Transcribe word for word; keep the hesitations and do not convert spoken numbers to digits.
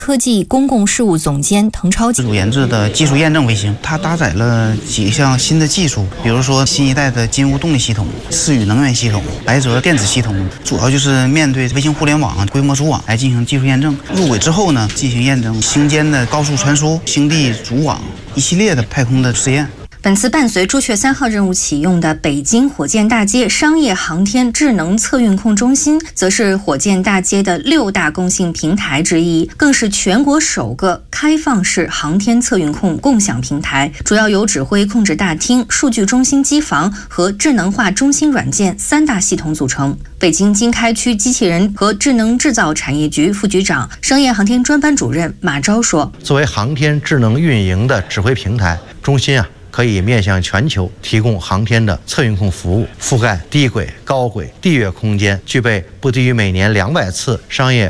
科技公共事务总监滕超自主研制的技术验证卫星，它搭载了几项新的技术，比如说新一代的金乌动力系统、思宇能源系统、白泽电子系统，主要就是面对卫星互联网、规模组网来进行技术验证。入轨之后呢，进行验证星间的高速传输、星地组网一系列的太空的试验。 本次伴随朱雀三号任务启用的北京火箭大街商业航天智能测运控中心，则是火箭大街的六大共性平台之一，更是全国首个开放式航天测运控共享平台，主要由指挥控制大厅、数据中心机房和智能化中心软件三大系统组成。北京经开区机器人和智能制造产业局副局长、商业航天专班主任马钊说：“ 作为航天智能运营的指挥平台，中心啊。”可以面向全球提供航天的测运控服务，覆盖低轨、高轨、地月空间，具备不低于每年两百次商业